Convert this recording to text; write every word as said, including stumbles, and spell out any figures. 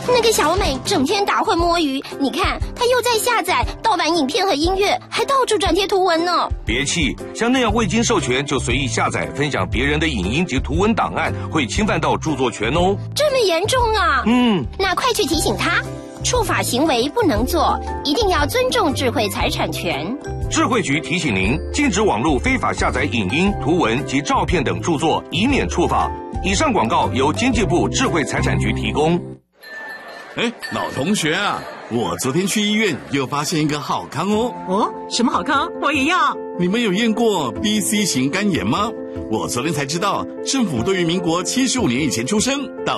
那个小美整天打混摸鱼，你看她又在下载盗版影片和音乐，还到处转贴图文呢。 别气，像那样未经授权就随意下载分享别人的影音及图文档案，会侵犯到著作权哦。 这么严重啊？ 嗯， 那快去提醒他，触法行为不能做，一定要尊重智慧财产权。 智慧局提醒您，禁止网络非法下载影音、图文及照片等著作，以免触法。以上广告由经济部智慧财产局提供。 哎，老同学啊，我昨天去医院又发现一个好康哦。 哦，什么好康？我也要。 你们有验过 B C 型肝炎吗？我昨天才知道，政府对于民国七十五年以前出生到